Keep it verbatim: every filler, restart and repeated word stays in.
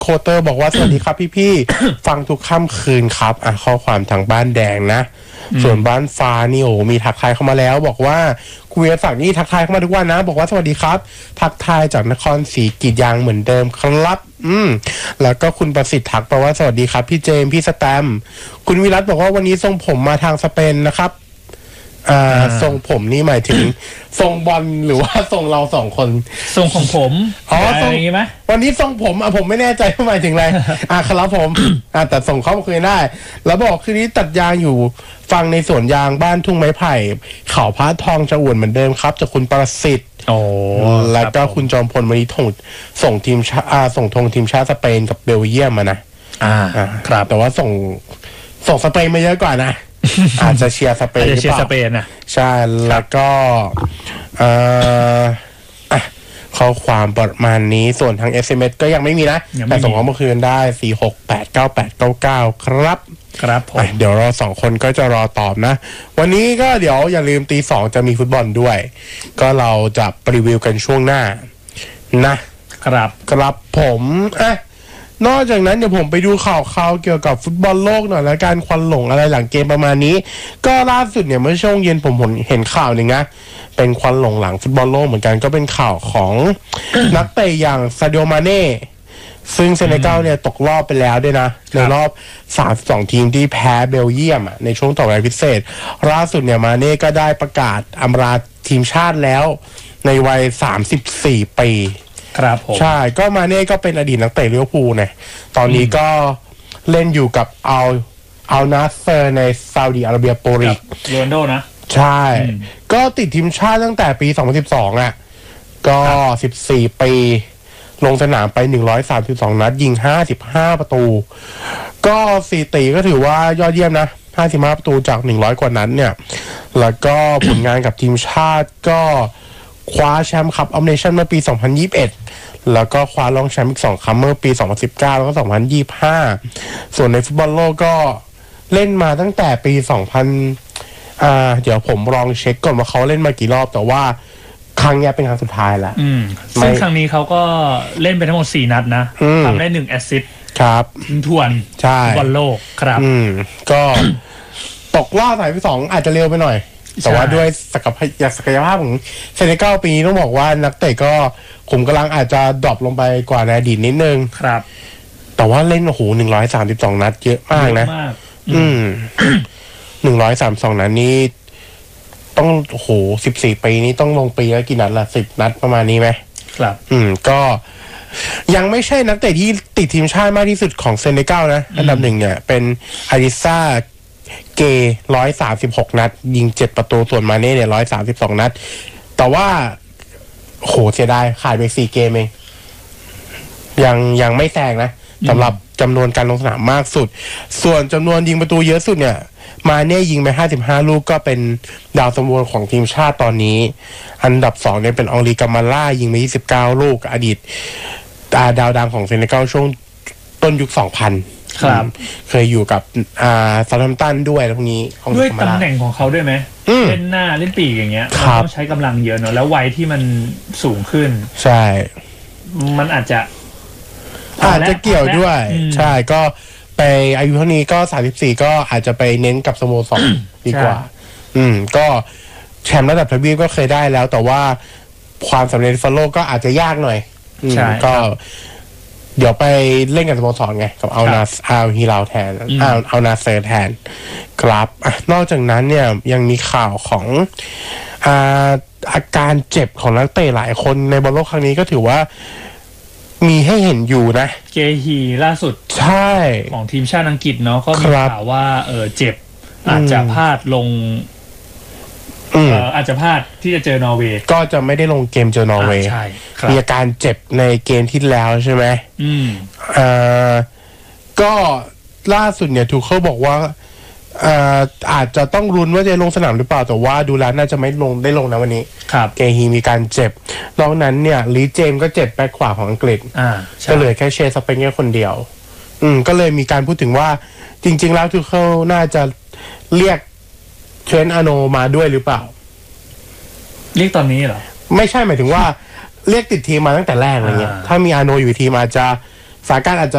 โคเตอร์บอกว่า สวัสดีครับพี่ๆ ฟังทุกค่ำคืนครับอ่ะข้อความทางบ้านแดงนะส่วนบ้านฟ้านี่โอ้มีทักทายเข้ามาแล้วบอกว่าคุณวีรศักดิ์นี่ทักทายเข้ามาทุกวันนะบอกว่าสวัสดีครับทักทายจากนครศรีกรีดยางเหมือนเดิมครับอืมแล้วก็คุณประสิทธิ์ทักไปว่าสวัสดีครับพี่เจมพี่สแตมคุณวิรัตบอกว่าวันนี้ทรงผมมาทางสเปนนะครับอ่าทรงผมนี่หมายถึงทรงบอลหรือว่าทรงเราสองคนทรงของผมอ๋อทรงอย่างงี้ไหมวันนี้ทรงผมอ่ะผมไม่แน่ใจว่าหมายถึงอะไรอ่ะครับผมอ่ะแต่ส่งเข้ามาคุยได้แล้วบอกคืนนี้ตัดยางอยู่ฟังในสวนยางบ้านทุ่งไม้ไผ่เขาพระทองจะอวดเหมือนเดิมครับจากคุณประสิทธิ์โอ้แล้วก็คุณจอมพลวันนี้ส่งส่งทีมชาอ่าส่งธงทีมชาติสเปนกับเบลเยียมมานะอ่าครับแต่ว่าส่งส่งสเปนมาเยอะกว่านะอาจจะเชียร์สเปนหรือเปล่าเชียร์สเปนนะใช่แล้วก็เอ่ออ่ะข้อความประมาณนี้ส่วนทาง เอส เอ็ม เอส ก็ยังไม่มีนะแต่ส่งเข้ามาคืนได้สี่ หก แปด เก้า แปด เก้า เก้าครับครับผมเดี๋ยวเราสองคนก็จะรอตอบนะวันนี้ก็เดี๋ยวอย่าลืมตีสองจะมีฟุตบอลด้วยก็เราจะรีวิวกันช่วงหน้านะครับครับผมอ่ะนอกจากนั้นเดี๋ยวผมไปดูข่าวข่าวเกี่ยวกับฟุตบอลโลกหน่อยแล้วการควันหลงอะไรหลังเกมประมาณนี้ก็ล่าสุดเนี่ยเมื่อช่วงเย็นผมเห็นข่าวหนึ่งนะเป็นควันหลงหลังฟุตบอลโลกเหมือนกันก็เป็นข่าวของ นักเตะอย่างซาดิโอ มาเน่ซึ่งเซเนกัลเนี่ยตกรอบไปแล้วด้วยนะในรอบสามสิบสองทีมที่แพ้เบลเยียมอ่ะในช่วงต่อเวลาพิเศษล่าสุดเนี่ยมาเน่ก็ได้ประกาศอำลาทีมชาติแล้วในวัยสามสิบสี่ปีครับผมใช่ก็มาเน่ก็เป็นอดีตนักเตะลิเวอร์พูลนะตอนนี้ก็เล่นอยู่กับอัลอัลนาเซอร์ในซาอุดิอาระเบียโปรลีกโรนัลโดนะใช่ก็ติดทีมชาติตั้งแต่ปีสองพันสิบสองอ่ะก็สิบสี่ปีลงสนามไปหนึ่งร้อยสามสิบสองนัดยิงห้าสิบห้าประตูก็สถิติก็ถือว่ายอดเยี่ยมนะห้าสิบห้าประตูจากหนึ่งร้อยกว่านัดเนี่ยแล้วก็ผลงานกับทีมชาติก็คว้าแชมป์คัพออฟเนชั่นเมื่อปีสองพันยี่สิบเอ็ดแล้วก็คว้ารองแชมป์อีกสองครั้งเมื่อปีสองพันสิบเก้าแล้วก็สองพันยี่สิบห้าส่วนในฟุตบอลโลกก็เล่นมาตั้งแต่ปีสองพันอ่าเดี๋ยวผมลองเช็คก่อนว่าเขาเล่นมากี่รอบแต่ว่าครั้งนี้เป็นครั้งสุดท้ายแล้วซึ่งครั้งนี้เขาก็เล่นไปทั้งหมดสี่นัดนะทำได้หนึ่งแอสซิสต์ครับทวนใช่บอลโลกครับอืมก็ตกรอบสายที่สองอาจจะเร็วไปหน่อยแต่ว่าด้วยศักยศักยภาพของเซเนกัลปีนี้ต้องบอกว่านักเตะก็ขุมกำลังอาจจะดรอปลงไปกว่าในอดีตนิดนึงครับแต่ว่าเล่นโอ้โหหนึ่งร้อยสามสิบสองนัดเยอะมากนะอืมหนึ่งร้อยสามสองนัดนี้ต้องโอ้โหสิบสี่ปีนี้ต้องลงปีแล้วกี่นัดละสิบนัดประมาณนี้ไหมครับอืมก็ยังไม่ใช่นักเตะที่ติดทีมชาติมากที่สุดของเซเนกัลนะอันดับหนึ่งเนี่ยเป็นอาริซ่าเกร้อยสามสิบหกนัดยิงเจ็ดประตูส่วนมาเน่เนี่ยร้อยสามสิบสองนัดแต่ว่าโหเสียดายขาดไปสี่เกมเองยังยังไม่แซงนะสำหรับจำนวนการลงสนามมากสุดส่วนจำนวนยิงประตูเยอะสุดเนี่ยมาเน่ยิงไปห้าสิบห้าลูกก็เป็นดาวซัมโวของทีมชาติตอนนี้อันดับสองเนี่ยเป็นองลีกามาล่ายิงไปยี่สิบเก้าลูกอดีตดาวดังของเซเนกัลช่วงต้นยุคสองพันครับเคยอยู่กับอ่าซาทัมตันด้วยแล้วพวกนี้ด้วยตำแหน่งของเขาด้วยไหมเล่นหน้าเล่นปีกอย่างเงี้ยมันต้องใช้กำลังเยอะเนอะแล้ววัยที่มันสูงขึ้นใช่มันอาจจะอาจจะเกี่ยวด้วยใช่ก็ไปอายุเท่านี้ก็สามสิบสี่ก็อาจจะไปเน้นกับสโมสรดีกว่าอืมก็แชมป์ระดับทวีปก็เคยได้แล้วแต่ว่าความสำเร็จฟุตบอลโลกก็อาจจะยากหน่อยใช่ก็เดี๋ยวไปเล่นกับสโมสรไงกับเอานาเอาฮิลาแทนเอาเอานาเซอร์แทนครับนอกจากนั้นเนี่ยยังมีข่าวของอ่าอาการเจ็บของนักเตะหลายคนในบอลโลกครั้งนี้ก็ถือว่ามีให้เห็นอยู่นะเกฮีล่าสุดใช่ของทีมชาติอังกฤษเนาะก็มีข่าวว่าเออเจ็บอาจจะพลาดลงเอ่ออาจจะพลาดที่จะเจอนอร์เวย์ก็จะไม่ได้ลงเกมเจอนอร์เวย์ใช่มีอาการเจ็บในเกมที่แล้วใช่ไหมอืมเอ่อก็ล่าสุดเนี่ยทูเคิลบอกว่าเอ่ออาจจะต้องรุนว่าจะลงสนามหรือเปล่าแต่ว่าดูแล้วน่าจะไม่ลงได้ลงนะวันนี้ครับเกฮีมีการเจ็บนอกนั้นเนี่ยลีเจมก็เจ็บแบ็คขวาของอังกฤษอ่าก็เหลือแค่เชสเปนแค่คนเดียวอืมก็เลยมีการพูดถึงว่าจริงๆแล้วทูเคิลน่าจะเรียกเทรนต์อาโนมาด้วยหรือเปล่าเรียกตอนนี้เหรอไม่ใช่หมายถึงว่าเรียกติดทีมมาตั้งแต่แรกอะไรเงี้ยถ้ามีอาโนอยู่ทีมอาจจะสถานการณ์อาจจะ